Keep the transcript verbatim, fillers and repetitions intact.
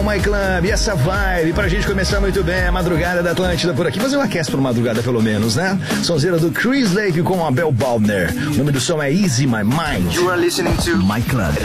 My Club, e essa vibe pra gente começar muito bem a madrugada da Atlântida por aqui. Fazer uma cast por madrugada pelo menos, né? Sonzeira do Chris Lake com a Bel Baldner. O nome do som é Easy My Mind. You are listening to My Club.